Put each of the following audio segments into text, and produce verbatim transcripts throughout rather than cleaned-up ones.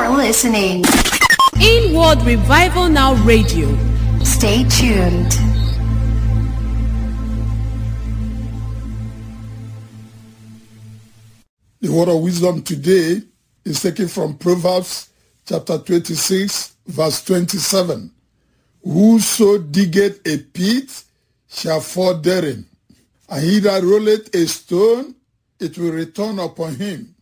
You're listening. Inward Revival Now Radio. Stay tuned. The word of wisdom today is taken from Proverbs chapter twenty-six, verse twenty-seven. Whoso diggeth a pit shall fall therein, and he that rolleth a stone, it will return upon him.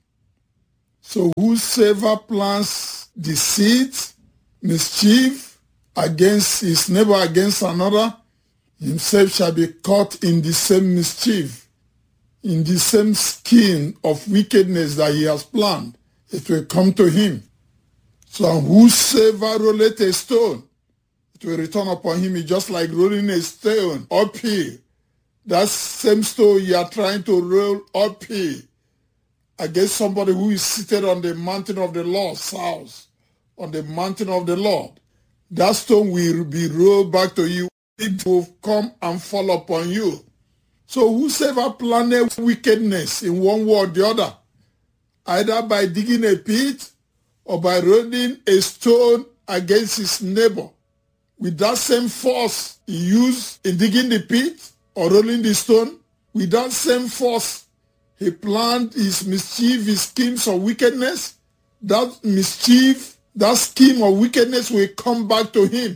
So whosoever plants deceit, mischief against his neighbor, against another, himself shall be caught in the same mischief, in the same scheme of wickedness that he has planned. It will come to him. So whosoever rolleth a stone, it will return upon him. It's just like rolling a stone uphill. That same stone you are trying to roll uphill against somebody who is seated on the mountain of the Lord's house, on the mountain of the Lord. That stone will be rolled back to you. It will come and fall upon you. So whosoever planned wickedness in one way or the other, either by digging a pit or by rolling a stone against his neighbor, with that same force he used in digging the pit or rolling the stone, with that same force he planned his mischief, his schemes of wickedness, that mischief, that scheme of wickedness will come back to him.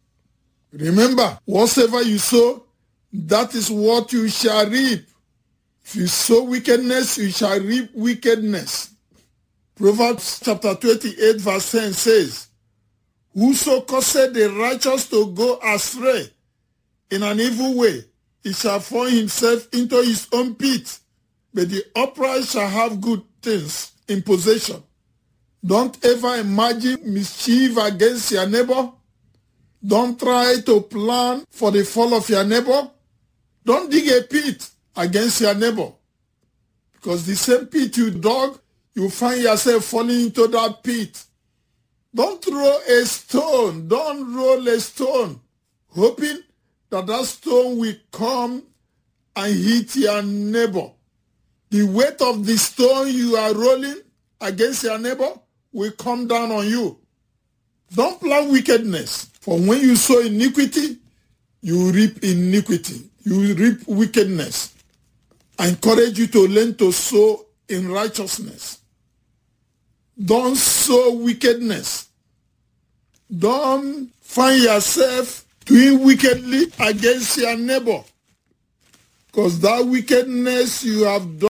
Remember, whatsoever you sow, that is what you shall reap. If you sow wickedness, you shall reap wickedness. Proverbs chapter twenty-eight, verse ten says, whoso causeth the righteous to go astray in an evil way, he shall fall himself into his own pit, but the upright shall have good things in possession. Don't ever imagine mischief against your neighbor. Don't try to plan for the fall of your neighbor. Don't dig a pit against your neighbor, because the same pit you dug, you find yourself falling into that pit. Don't throw a stone, don't roll a stone, hoping that that stone will come and hit your neighbor. The weight of the stone you are rolling against your neighbor will come down on you. Don't plan wickedness, for when you sow iniquity, you reap iniquity. You reap wickedness. I encourage you to learn to sow in righteousness. Don't sow wickedness. Don't find yourself doing wickedly against your neighbor, because that wickedness you have done